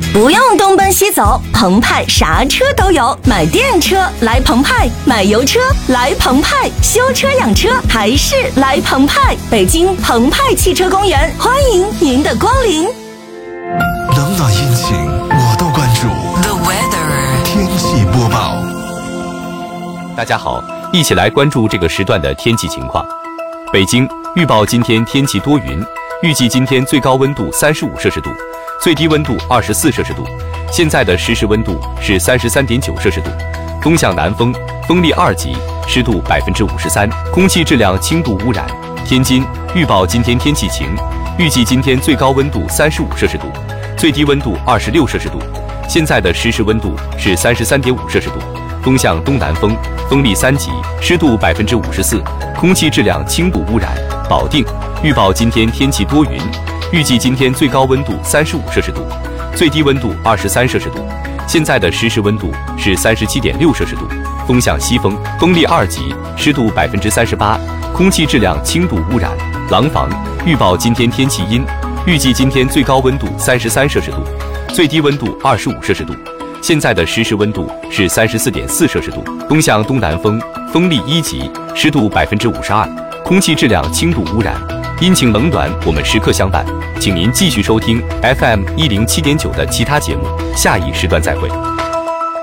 不用东奔西走，澎湃啥车都有。买电车来澎湃，买油车来澎湃，修车养车还是来澎湃。北京澎湃汽车公园，欢迎您的光临。 冷暖阴晴我都关注。 The weather 天气播报。 大家好，一起来关注这个时段的天气情况。北京预报今天天气多云，预计今天最高温度35摄氏度，最低温度24摄氏度。现在的实时温度是33.9摄氏度，东向南风，风力2级，湿度53%，空气质量轻度污染。天津预报今天天气晴，预计今天最高温度35摄氏度，最低温度26摄氏度。现在的实时温度是33.5摄氏度，东向东南风，风力3级，湿度54%，空气质量轻度污染。保定预报今天天气多云，预计今天最高温度35摄氏度，最低温度23摄氏度。现在的实时温度是37.6摄氏度，风向西风，风力2级，湿度38%，空气质量轻度污染。廊坊预报今天天气阴，预计今天最高温度33摄氏度，最低温度25摄氏度。现在的实时温度是34.4摄氏度，东向东南风，风力1级，湿度52%，空气质量轻度污染。阴晴冷暖我们时刻相伴，请您继续收听 FM 107.9的其他节目，下一时段再会。